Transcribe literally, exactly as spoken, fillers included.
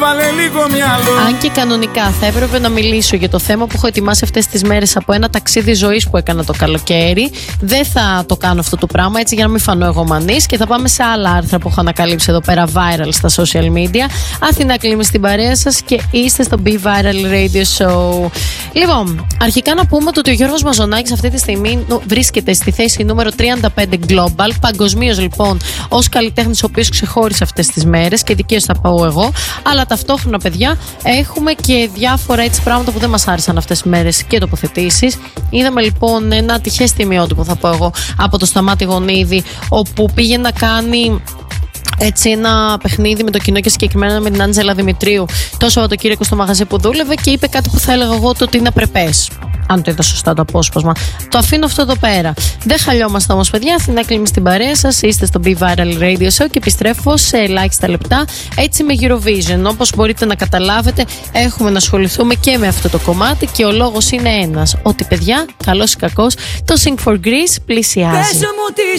Αν και κανονικά θα έπρεπε να μιλήσω για το θέμα που έχω ετοιμάσει αυτές τις μέρες από ένα ταξίδι ζωής που έκανα το καλοκαίρι, δεν θα το κάνω αυτό το πράγμα έτσι για να μην φανώ εγωμανής και θα πάμε σε άλλα άρθρα που έχω ανακαλύψει εδώ πέρα viral στα social media. Αθηνά Κλίμη στην παρέα σας και είστε στο Be Viral Radio Show. Λοιπόν, αρχικά να πούμε ότι ο Γιώργος Μαζονάκης αυτή τη στιγμή βρίσκεται στη θέση νούμερο τριάντα πέντε Global, παγκοσμίως λοιπόν ως καλλιτέχνης ο οποίος ξεχώρισε αυτές τις μέρες και δικαίως θα πάω εγώ, αλλά ταυτόχρονα παιδιά έχουμε και διάφορα έτσι πράγματα που δεν μας άρεσαν αυτές τις μέρες και τοποθετήσεις. Είδαμε λοιπόν ένα τυχές τιμιότυπο θα πω εγώ από το Σταμάτη Γονίδη, όπου πήγε να κάνει έτσι ένα παιχνίδι με το κοινό και συγκεκριμένα με την Άντζελα Δημητρίου το Σαββατοκύριακο στο μαγαζί που δούλευε και είπε κάτι που θα έλεγα εγώ το ότι είναι απρεπές. Αν το είδα σωστά το απόσπασμα. Το αφήνω αυτό εδώ πέρα. Δεν χαλιόμαστε όμως, παιδιά. Αθηνά Κλίμη στην παρέα σας. Είστε στο Be Viral Radio Show και επιστρέφω σε ελάχιστα λεπτά έτσι με Eurovision. Όπως μπορείτε να καταλάβετε, έχουμε να ασχοληθούμε και με αυτό το κομμάτι και ο λόγος είναι ένας. Ότι, παιδιά, καλός ή κακός, το Sing for Greece πλησιάζει. Πες μου τι